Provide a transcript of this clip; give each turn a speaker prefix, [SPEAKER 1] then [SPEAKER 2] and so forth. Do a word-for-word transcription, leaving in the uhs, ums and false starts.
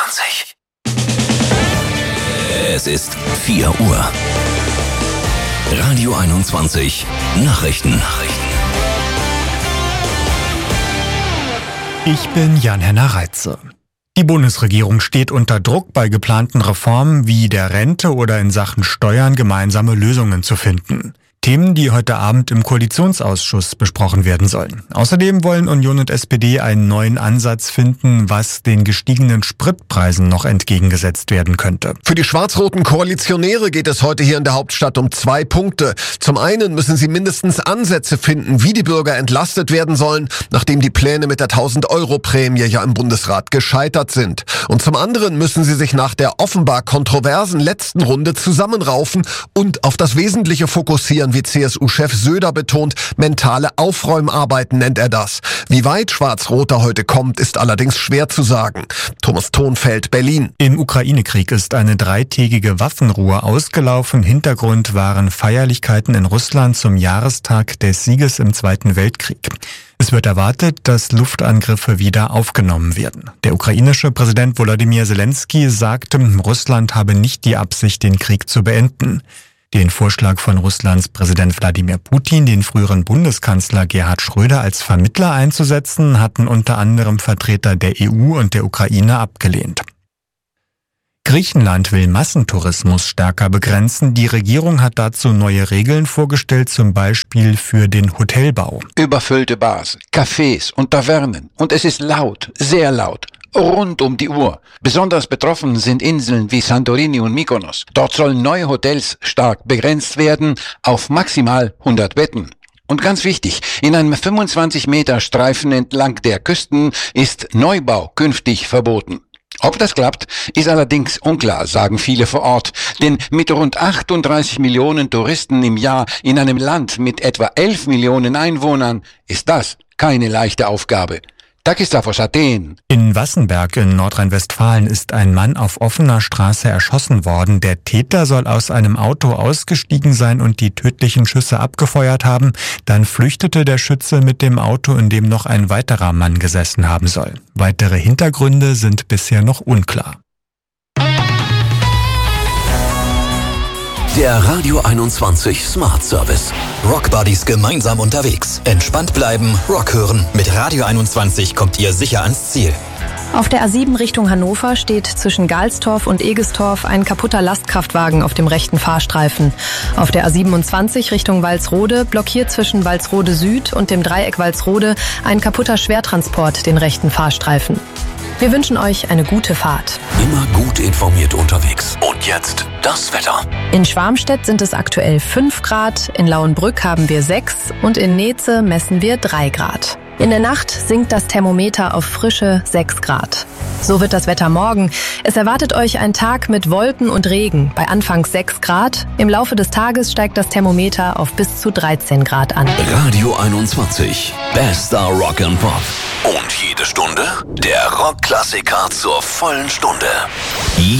[SPEAKER 1] einundzwanzig. Es ist vier Uhr. Radio einundzwanzig Nachrichten. Nachrichten.
[SPEAKER 2] Ich bin Jan-Henner Reitze. Die Bundesregierung steht unter Druck, bei geplanten Reformen wie der Rente oder in Sachen Steuern gemeinsame Lösungen zu finden. Themen, die heute Abend im Koalitionsausschuss besprochen werden sollen. Außerdem wollen Union und S P D einen neuen Ansatz finden, was den gestiegenen Spritpreisen noch entgegengesetzt werden könnte.
[SPEAKER 3] Für die schwarz-roten Koalitionäre geht es heute hier in der Hauptstadt um zwei Punkte. Zum einen müssen sie mindestens Ansätze finden, wie die Bürger entlastet werden sollen, nachdem die Pläne mit der tausend-Euro-Prämie ja im Bundesrat gescheitert sind. Und zum anderen müssen sie sich nach der offenbar kontroversen letzten Runde zusammenraufen und auf das Wesentliche fokussieren, wie C S U-Chef Söder betont. Mentale Aufräumarbeiten nennt er das. Wie weit Schwarz-Roter heute kommt, ist allerdings schwer zu sagen. Thomas Thonfeld, Berlin.
[SPEAKER 2] Im Ukraine-Krieg ist eine dreitägige Waffenruhe ausgelaufen. Hintergrund waren Feierlichkeiten in Russland zum Jahrestag des Sieges im Zweiten Weltkrieg. Es wird erwartet, dass Luftangriffe wieder aufgenommen werden. Der ukrainische Präsident Volodymyr Zelensky sagte, Russland habe nicht die Absicht, den Krieg zu beenden. Den Vorschlag von Russlands Präsident Wladimir Putin, den früheren Bundeskanzler Gerhard Schröder als Vermittler einzusetzen, hatten unter anderem Vertreter der E U und der Ukraine abgelehnt. Griechenland will Massentourismus stärker begrenzen. Die Regierung hat dazu neue Regeln vorgestellt, zum Beispiel für den Hotelbau.
[SPEAKER 4] Überfüllte Bars, Cafés und Tavernen. Und es ist laut, sehr laut. Rund um die Uhr. Besonders betroffen sind Inseln wie Santorini und Mykonos. Dort sollen neue Hotels stark begrenzt werden auf maximal hundert Betten. Und ganz wichtig, in einem fünfundzwanzig Meter Streifen entlang der Küsten ist Neubau künftig verboten. Ob das klappt, ist allerdings unklar, sagen viele vor Ort. Denn mit rund achtunddreißig Millionen Touristen im Jahr in einem Land mit etwa elf Millionen Einwohnern ist das keine leichte Aufgabe. Takis Athen.
[SPEAKER 2] In Wassenberg in Nordrhein-Westfalen ist ein Mann auf offener Straße erschossen worden. Der Täter soll aus einem Auto ausgestiegen sein und die tödlichen Schüsse abgefeuert haben. Dann flüchtete der Schütze mit dem Auto, in dem noch ein weiterer Mann gesessen haben soll. Weitere Hintergründe sind bisher noch unklar.
[SPEAKER 1] Der Radio einundzwanzig Smart Service.
[SPEAKER 5] Rock Buddies gemeinsam unterwegs. Entspannt bleiben, Rock hören. Mit Radio einundzwanzig kommt ihr sicher ans Ziel.
[SPEAKER 6] Auf der A sieben Richtung Hannover steht zwischen Galstorf und Egestorf ein kaputter Lastkraftwagen auf dem rechten Fahrstreifen. Auf der A siebenundzwanzig Richtung Walsrode blockiert zwischen Walsrode Süd und dem Dreieck Walsrode ein kaputter Schwertransport den rechten Fahrstreifen. Wir wünschen euch eine gute Fahrt.
[SPEAKER 1] Immer gut informiert unterwegs. Und jetzt das Wetter.
[SPEAKER 6] In Schwarmstedt sind es aktuell fünf Grad, in Lauenbrück haben wir sechs und in Neze messen wir drei Grad. In der Nacht sinkt das Thermometer auf frische sechs Grad. So wird das Wetter morgen. Es erwartet euch ein Tag mit Wolken und Regen bei anfangs sechs Grad. Im Laufe des Tages steigt das Thermometer auf bis zu dreizehn Grad an.
[SPEAKER 1] Radio einundzwanzig. Bester Rock and Pop. Und jede Stunde der Rockklassiker zur vollen Stunde.